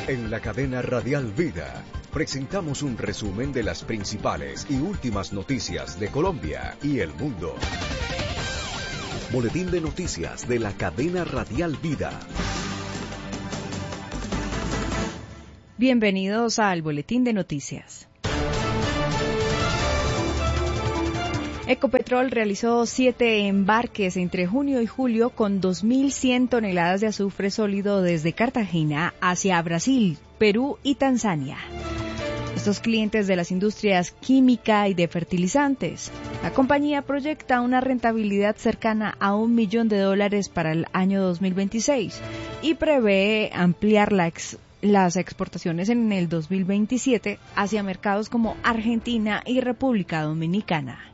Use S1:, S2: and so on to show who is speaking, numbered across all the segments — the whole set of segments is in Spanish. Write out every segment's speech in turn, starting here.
S1: En la cadena Radial Vida presentamos un resumen de las principales y últimas noticias de Colombia y el mundo. Boletín de noticias de la cadena Radial Vida.
S2: Bienvenidos al Boletín de Noticias. Ecopetrol realizó 7 embarques entre junio y julio con 2.100 toneladas de azufre sólido desde Cartagena hacia Brasil, Perú y Tanzania. Estos clientes de las industrias química y de fertilizantes. La compañía proyecta una rentabilidad cercana a $1 millón para el año 2026 y prevé ampliar las exportaciones en el 2027 hacia mercados como Argentina y República Dominicana.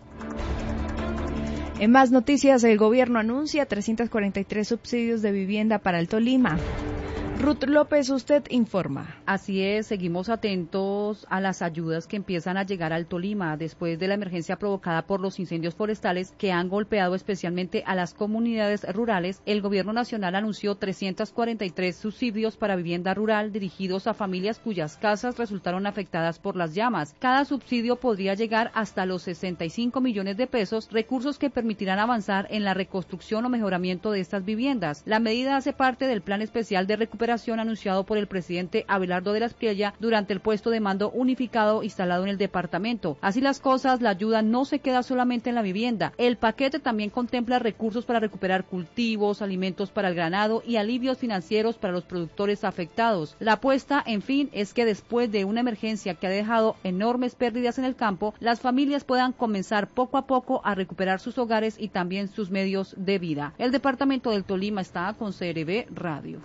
S2: En más noticias, el gobierno anuncia 343 subsidios de vivienda para el Tolima. Ruth López, usted informa.
S3: Así es, seguimos atentos a las ayudas que empiezan a llegar al Tolima después de la emergencia provocada por los incendios forestales que han golpeado especialmente a las comunidades rurales. El gobierno nacional anunció 343 subsidios para vivienda rural dirigidos a familias cuyas casas resultaron afectadas por las llamas. Cada subsidio podría llegar hasta los 65 millones de pesos, recursos que permitirán avanzar en la reconstrucción o mejoramiento de estas viviendas. La medida hace parte del Plan Especial de Recuperación anunciado por el presidente Abelardo de la Espriella durante el puesto de mando unificado instalado en el departamento. Así las cosas, la ayuda no se queda solamente en la vivienda. El paquete también contempla recursos para recuperar cultivos, alimentos para el ganado y alivios financieros para los productores afectados. La apuesta, en fin, es que después de una emergencia que ha dejado enormes pérdidas en el campo, las familias puedan comenzar poco a poco a recuperar sus hogares y también sus medios de vida. El departamento del Tolima está con CRB Radio.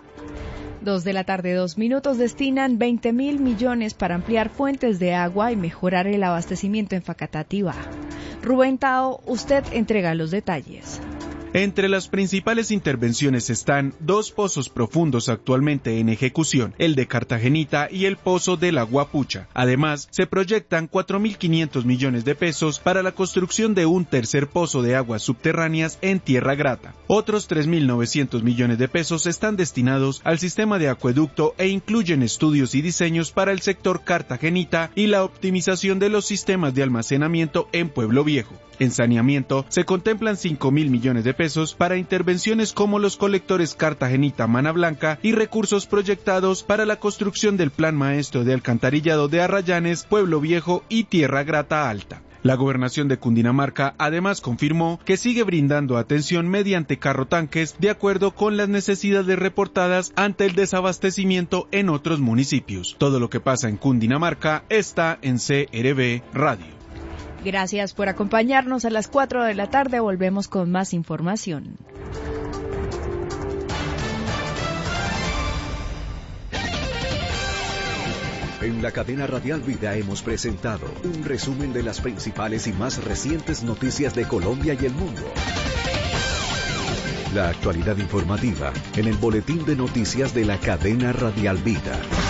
S2: 2:02 p.m. destinan 20.000 millones para ampliar fuentes de agua y mejorar el abastecimiento en Facatativá. Rubén Tao, usted entrega los detalles.
S4: Entre las principales intervenciones están 2 pozos profundos actualmente en ejecución, el de Cartagenita y el pozo de la Guapucha. Además, se proyectan 4.500 millones de pesos para la construcción de un tercer pozo de aguas subterráneas en Tierra Grata. Otros 3.900 millones de pesos están destinados al sistema de acueducto e incluyen estudios y diseños para el sector Cartagenita y la optimización de los sistemas de almacenamiento en Pueblo Viejo. En saneamiento se contemplan 5.000 millones de pesos para intervenciones como los colectores Cartagenita-Mana Blanca y recursos proyectados para la construcción del Plan Maestro de Alcantarillado de Arrayanes, Pueblo Viejo y Tierra Grata Alta. La gobernación de Cundinamarca además confirmó que sigue brindando atención mediante carro-tanques de acuerdo con las necesidades reportadas ante el desabastecimiento en otros municipios. Todo lo que pasa en Cundinamarca está en CRB Radio.
S2: Gracias por acompañarnos. A las 4 de la tarde volvemos con más información.
S1: En la cadena Radial Vida hemos presentado un resumen de las principales y más recientes noticias de Colombia y el mundo. La actualidad informativa en el Boletín de Noticias de la cadena Radial Vida.